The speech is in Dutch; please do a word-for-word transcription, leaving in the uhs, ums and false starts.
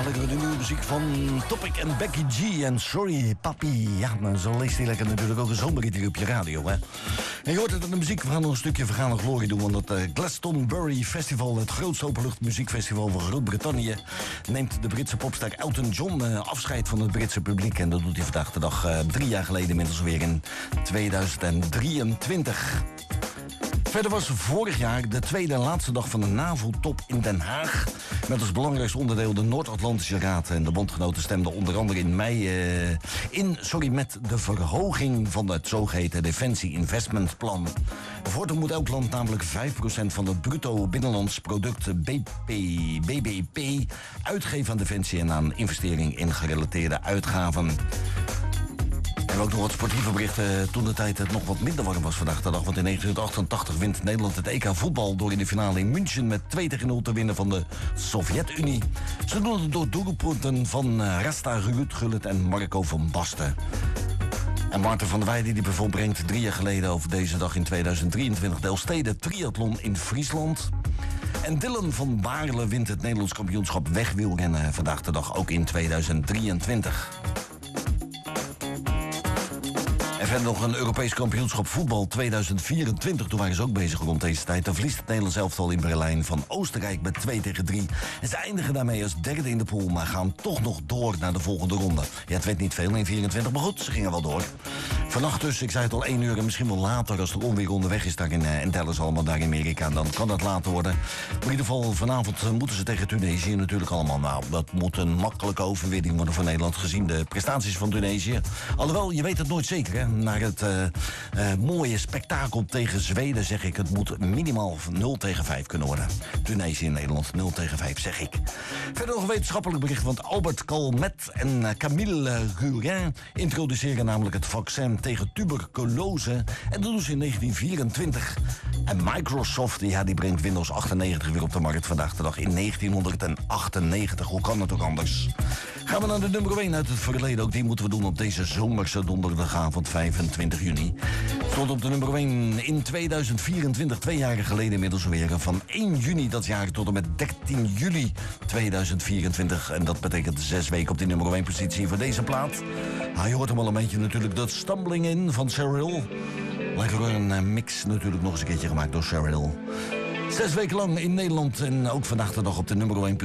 Lekker de nieuwe muziek van Topic en Becky G en Sorry Papi. Ja, maar zo leest hij lekker natuurlijk ook een zomerrit hier op je radio, hè. En je hoort het in de muziek, we gaan nog een stukje vergane glorie doen, want het uh, Glastonbury Festival, het grootste openluchtmuziekfestival van Groot-Brittannië, neemt de Britse popster Elton John uh, afscheid van het Britse publiek. En dat doet hij vandaag de dag uh, drie jaar geleden, inmiddels weer in tweeduizend drieëntwintig. Verder was vorig jaar de tweede en laatste dag van de NAVO-top in Den Haag. Met als belangrijkste onderdeel de Noord-Atlantische Raad. En de bondgenoten stemden onder andere in mei uh, in, sorry, met de verhoging van het zogeheten Defensie Investment Plan. Voortaan moet elk land namelijk vijf procent van het bruto binnenlands product B B P uitgeven aan defensie en aan investering in gerelateerde uitgaven. En ook nog wat sportieve berichten toen de tijd het nog wat minder warm was vandaag de dag. Want in negentien achtentachtig wint Nederland het E K voetbal door in de finale in München met twee tegen nul te winnen van de Sovjet-Unie. Ze doen het door doelpunten van Rasta Ruud-Gullit en Marco van Basten. En Maarten van der Weijden die brengt drie jaar geleden over deze dag in tweeduizend drieëntwintig de Elfsteden triathlon in Friesland. En Dylan van Baarle wint het Nederlands kampioenschap wegwielrennen vandaag de dag ook in tweeduizend drieëntwintig. En verder nog een Europees kampioenschap voetbal tweeduizend vierentwintig. Toen waren ze ook bezig rond deze tijd. Dan verliest het Nederlands elftal in Berlijn van Oostenrijk met twee tegen drie. En ze eindigen daarmee als derde in de pool, maar gaan toch nog door naar de volgende ronde. Ja, het werd niet veel in vierentwintig, maar goed, ze gingen wel door. Vannacht dus, ik zei het al, één uur en misschien wel later, als er onweer onderweg is daar in, uh, in Dallas allemaal daar in Amerika, dan kan dat later worden. Maar in ieder geval, vanavond uh, moeten ze tegen Tunesië natuurlijk allemaal. Nou, dat moet een makkelijke overwinning worden voor Nederland, gezien de prestaties van Tunesië. Alhoewel, je weet het nooit zeker, hè. Naar het uh, uh, mooie spektakel tegen Zweden zeg ik, het moet minimaal nul tegen vijf kunnen worden. Tunesië in Nederland, nul tegen vijf zeg ik. Verder nog een wetenschappelijk bericht, want Albert Calmet en uh, Camille Gurin introduceren namelijk het vaccin tegen tuberculose. En dat doen ze in negentien vierentwintig. En Microsoft, ja, die brengt Windows achtennegentig weer op de markt vandaag de dag in negentienhonderdachtennegentig. Hoe kan het ook anders? Gaan we naar de nummer één uit het verleden. Ook die moeten we doen op deze zomerse donderdagavond vijfentwintig juni. Stond op de nummer één in tweeduizend vierentwintig, twee jaar geleden inmiddels weer. Van één juni dat jaar tot en met dertien juli tweeduizend vierentwintig. En dat betekent zes weken op die nummer één positie voor deze plaat. Hij hoort hem al een beetje natuurlijk, dat Stumbling In van Cheryl. Lekker een mix natuurlijk nog eens een keertje gemaakt door Cheryl. Zes weken lang in Nederland en ook vandaag de dag op de nummer één